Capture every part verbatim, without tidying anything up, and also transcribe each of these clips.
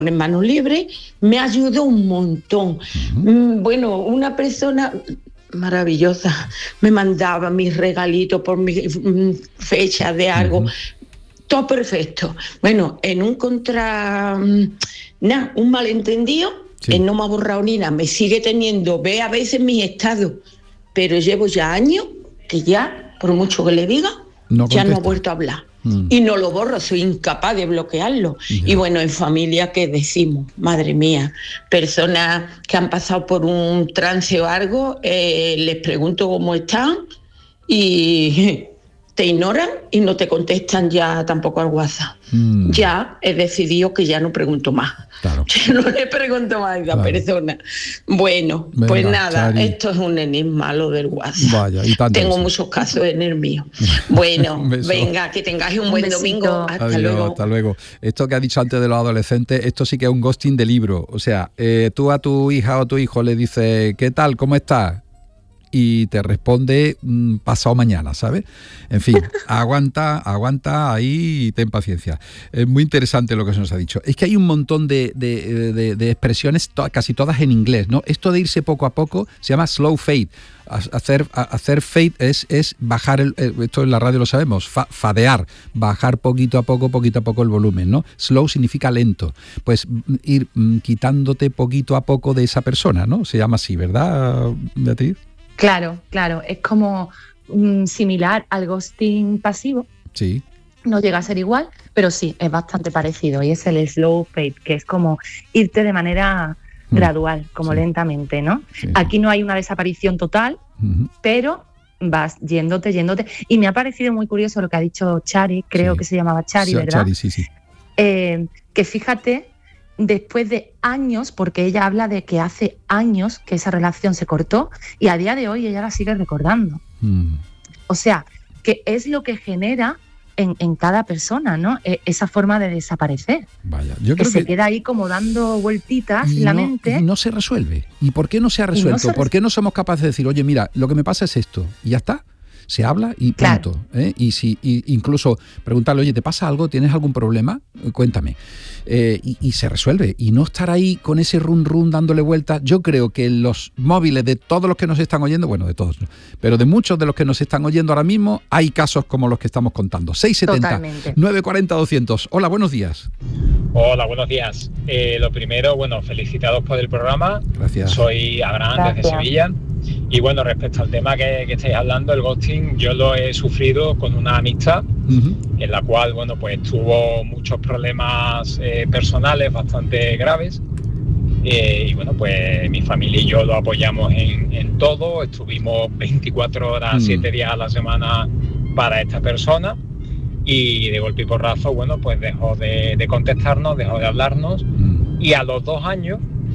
en manos libres, me ayudó un montón. Uh-huh. Bueno, una persona maravillosa me mandaba mis regalitos por mi fecha de algo, uh-huh. todo perfecto. Bueno, en un contra... nada, un malentendido, sí. Él no me ha borrado ni nada, me sigue teniendo, ve a veces mis estados, pero llevo ya años que ya, por mucho que le diga, no ya no ha vuelto a hablar. Mm. Y no lo borro, soy incapaz de bloquearlo. Yeah. Y bueno, en familia, ¿qué decimos? Madre mía, personas que han pasado por un trance o algo, eh, les pregunto cómo están y te ignoran y no te contestan ya tampoco al WhatsApp. Mm. Ya he decidido que ya no pregunto más. Claro. Ya no le pregunto más a esa claro. persona. Bueno, venga, pues nada, Chari. Esto es un enigma lo del WhatsApp. Vaya, y tanto Tengo eso. Muchos casos en el mío. Bueno, venga, que tengáis un, un buen besito. Domingo. Hasta Adiós, luego. Hasta luego. Esto que ha dicho antes de los adolescentes, esto sí que es un ghosting de libro. O sea, eh, tú a tu hija o tu hijo le dices, ¿qué tal? ¿Cómo estás? Y te responde mmm, pasado mañana, ¿sabes? En fin, aguanta, aguanta ahí y ten paciencia. Es muy interesante lo que se nos ha dicho. Es que hay un montón de, de, de, de expresiones, to- casi todas en inglés, ¿no? Esto de irse poco a poco se llama slow fade. Hacer, hacer fade es, es bajar, el, esto en la radio lo sabemos, fa, fadear, bajar poquito a poco, poquito a poco el volumen, ¿no? Slow significa lento. Pues ir mm, quitándote poquito a poco de esa persona, ¿no? Se llama así, ¿verdad, Beatriz? Claro, claro, es como mm, similar al ghosting pasivo. Sí. No llega a ser igual, pero sí, es bastante parecido. Y es el slow fade, que es como irte de manera mm. gradual, como sí. lentamente, ¿no? Sí. Aquí no hay una desaparición total, uh-huh. pero vas yéndote, yéndote. Y me ha parecido muy curioso lo que ha dicho Chari, creo sí. que se llamaba Chari, sí, ¿verdad? Chari, sí, sí. Eh, que fíjate... después de años, porque ella habla de que hace años que esa relación se cortó y a día de hoy ella la sigue recordando. Mm. O sea, que es lo que genera en, en cada persona, ¿no? E- esa forma de desaparecer. Vaya, yo que creo se que... queda ahí como dando vueltitas en la no, mente. Y no se resuelve. ¿Y por qué no se ha resuelto? No se res... ¿Por qué no somos capaces de decir, oye, mira, lo que me pasa es esto? Y ya está. Se habla y punto. Claro. ¿eh? Y si y incluso preguntarle, oye, ¿te pasa algo? ¿Tienes algún problema? Cuéntame. Eh, y, y se resuelve. Y no estar ahí con ese run run dándole vueltas. Yo creo que los móviles de todos los que nos están oyendo, bueno, de todos, ¿no? Pero de muchos de los que nos están oyendo ahora mismo, hay casos como los que estamos contando. seis setenta, nueve cuarenta, doscientos. Hola, buenos días. Hola, buenos días. Eh, lo primero, bueno, felicitados por el programa. Gracias. Soy Abraham Gracias. Desde Sevilla. Y bueno, respecto al tema que, que estáis hablando, el ghosting, yo lo he sufrido con una amistad uh-huh. en la cual, bueno, pues tuvo muchos problemas eh, personales bastante graves. Eh, y bueno, pues mi familia y yo lo apoyamos en, en todo. Estuvimos veinticuatro horas, uh-huh. siete días a la semana para esta persona. Y de golpe y porrazo, bueno, pues dejó de, de contestarnos, dejó de hablarnos. Uh-huh. Y a los dos años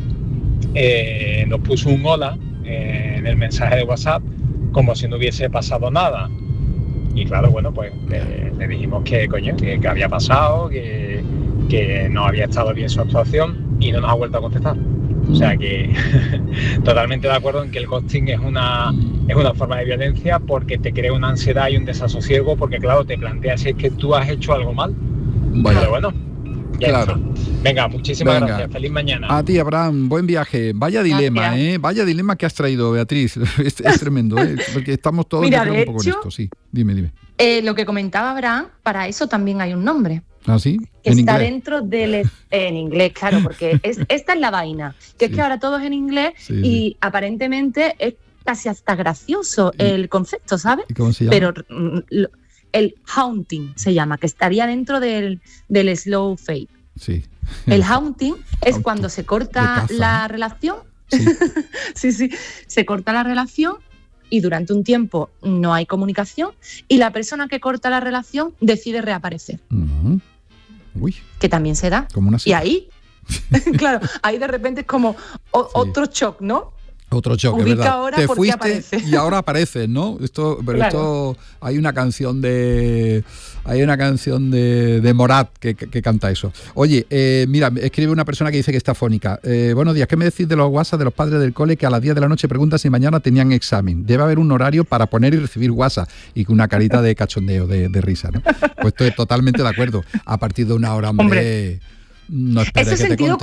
eh, nos puso un hola en el mensaje de WhatsApp como si no hubiese pasado nada. Y claro, bueno, pues eh, le dijimos que coño, que, que había pasado, que, que no había estado bien su actuación y no nos ha vuelto a contestar. O sea que totalmente de acuerdo en que el ghosting es una, es una forma de violencia porque te crea una ansiedad y un desasosiego porque claro, te planteas si es que tú has hecho algo mal. Bueno, pero bueno, ya claro. está. Venga, muchísimas Venga. gracias. Feliz mañana. A ti, Abraham, buen viaje. Vaya dilema, gracias. ¿eh? Vaya dilema que has traído, Beatriz. Es, es tremendo, ¿eh? Porque estamos todos Mira, de de un poco hecho, en esto. Sí, dime, dime. Eh, lo que comentaba Abraham, para eso también hay un nombre. ¿Ah, sí? Que ¿En está inglés? dentro del... Eh, en inglés, claro, porque es, esta es la vaina. Que sí. es que ahora todo es en inglés sí, y sí. aparentemente es casi hasta gracioso ¿Y? el concepto, ¿sabes? ¿Y cómo se llama? Pero lo, el haunting se llama, que estaría dentro del, del slow fade. Sí. El haunting es cuando se corta la relación. Sí. sí, sí. Se corta la relación y durante un tiempo no hay comunicación y la persona que corta la relación decide reaparecer. Uh-huh. Uy. Que también se da. Como una y ahí, claro, ahí de repente es como o, sí. otro shock, ¿no? Otro shock, Ubica es verdad. Ahora Te porque fuiste aparece. Y ahora apareces, ¿no? Esto, pero claro. esto hay una canción de hay una canción de, de Morat que, que, que canta eso. Oye, eh, mira, escribe una persona que dice que está fónica. Eh, buenos días, ¿qué me decís de los WhatsApp de los padres del cole que a las diez de la noche preguntan si mañana tenían examen? Debe haber un horario para poner y recibir WhatsApp y con una carita de cachondeo, de, de risa, ¿no? Pues estoy totalmente de acuerdo. A partir de una hora, hombre, hombre no esperes que te contesten.